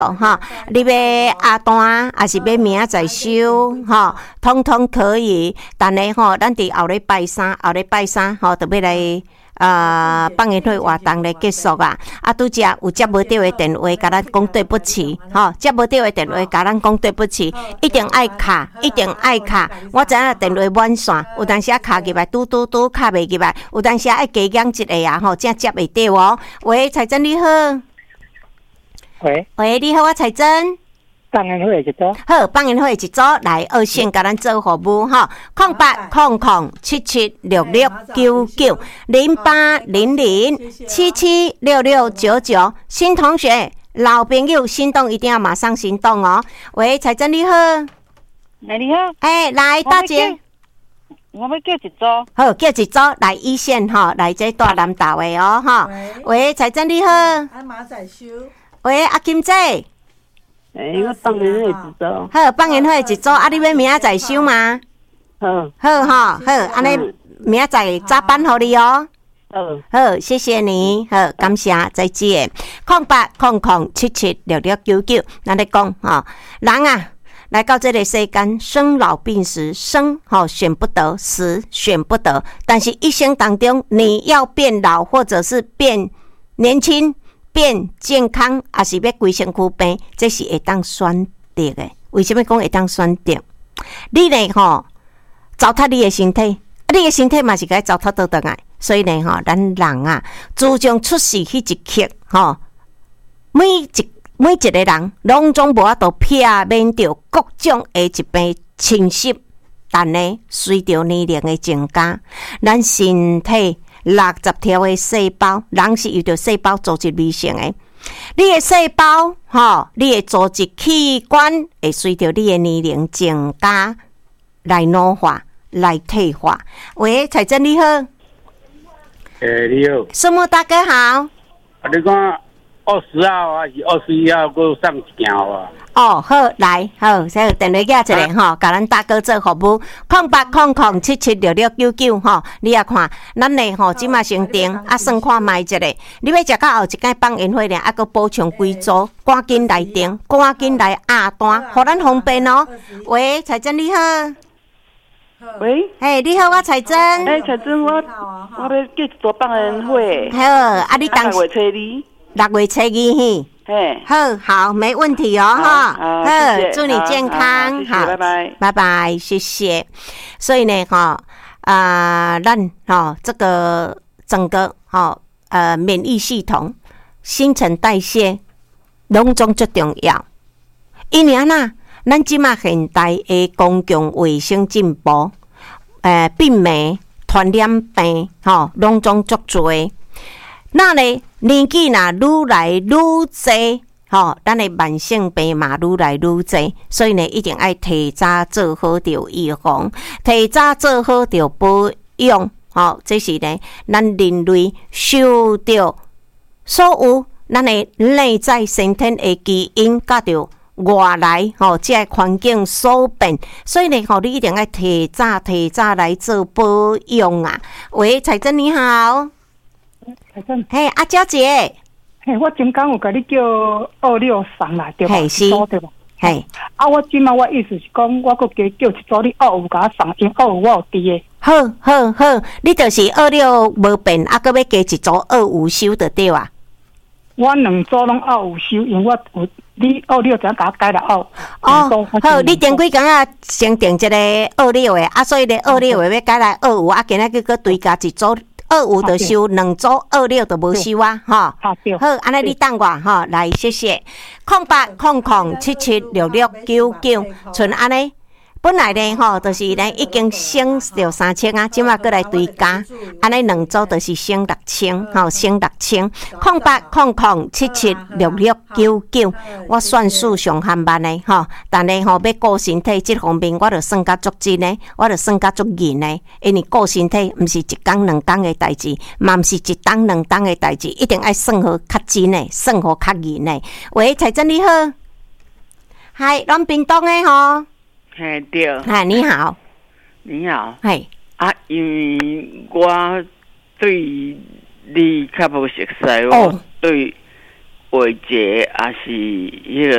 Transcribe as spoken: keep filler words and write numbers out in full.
哈，你要下单还是要明仔载收哈，通通可以。但是吼，咱伫后礼拜三，后礼拜三吼，特别来呃放映会活动来结束啊。啊，拄则有接无到的电话，甲咱讲对不起，吼，接无到的电话，甲咱讲对不起，一定爱卡，一定爱卡。我知影电话满线，有当时啊卡入来，嘟嘟嘟卡袂入来，有当时爱加减一个啊，吼，才接会到哦。喂，彩珍你好。 喂喂，你好，我彩珍。 放映会一组。 好，放映会一组来二线，甲咱做服务哈。空八空空七七六六九九零八零零七七六六九九。新同学、老朋友，心动一定要马上行动哦。喂，彩珍你好。 哎，你好。 哎，来大姐。 我要叫一组。 好，叫一组来一线哈，来这大南大位哦哈。喂，彩珍你好。 阿马仔修。 喂，阿金姐。 诶、欸，我放映会一组。 好，放映会一组，啊，你要明仔载收吗？ 好。 好哈，好，安尼明仔载早班互你哦。 好。 好，谢谢你，好，感谢，再见。空八空空七七六六九九，咱咧讲哈，人啊，来到这个世间，生老病死，生哈选不得，死选不得，但是一生当中，你要变老，或者是变年轻。变健康，还是要规身躯病，这是会当选择的。为什么讲会当选择？你呢吼，糟蹋你的身体，你的身体嘛是该糟蹋倒倒来。所以呢吼，咱人啊，自从出世迄一刻吼，每一每一个人拢总无法度避免着各种的疾病侵袭。但呢，随着年龄的增加，咱身体六十条的细胞，人是由着细胞组织而成的。你的细胞，吼，你的组织器官会随着你的年龄增加来老化、来退化。喂，彩珍你好。 诶、欸，你好。 什么大哥好？ 啊，你讲二十号还是二十一号搁上件啊？ 哦，好，来，好，这电话架一个吼，甲咱大哥做服务，空八空空七七六六九九吼，你也看，咱呢吼，即马先订，啊，算看卖一个，你要食到后一间放映会呢，啊，搁补充几组，赶紧来订，赶紧来下单，互咱方便哦。喂，彩珍你好。 喂， 嘿，你好，我彩珍。 哎，彩珍，我我要叫一组放映会。 好，啊，你当六月初二。 六月初二嘿。 嘿， 好好，没问题哦，哈，好，祝你健康， 好，拜拜， 拜拜，谢谢。所以呢，哈，啊，咱哈这个整个哈呃免疫系统、新陈代谢，拢总最重要。因为呐，咱即马现代的公共卫生进步，呃，病媒、传染病，吼，拢总足多。那呢？年纪若愈来愈济，吼，咱的慢性病嘛愈来愈济，所以呢，一定要提早做好着预防，提早做好着保养，吼，这是呢，咱人类受着所有咱的内在先天的基因，甲着外来吼，这个环境所变，所以呢，吼，你一定要提早提早来做保养啊。喂，彩珍你好。 彩珍， 嘿，阿娇姐， 嘿，我前刚有甲你叫二六三啦，对吧？ 嘿是， 对吧？ 嘿， 啊，我今嘛我意思是讲，我搁加叫一组你二五甲我送，因二五我有伫诶。 好，好，好，你就是二六无变，啊，搁要加一组二五收就对啊。 我两组拢二五收，因为我有你二六才甲我改了二。 哦，好，你前几工啊先定一个二六的，啊，所以咧二六的要改来二五，啊，今仔日搁追加一组。二五就收两组，二六就无收啊，哈。好，安尼你等我哈，来谢谢。空八空空七七六六九九，剩安尼。本来呢，吼，就是呢已经省着三千啊，即马过来追加，安尼两组就是省六千，吼，省六千。空八空空七七六六九九，我算数上含慢的吼，但是吼要顾身体这方面，我着算甲足真的，我着算甲足严的，因为顾身体毋是一工两工的代志，嘛毋是一档两档的代志，一定爱算好较真的，算好较严的。喂，彩珍你好，嗨，咱屏东的吼。 嘿，对。 嗨，你好。 你好。 嘿。 啊，因为我对你较无熟悉，我对话节，还是迄个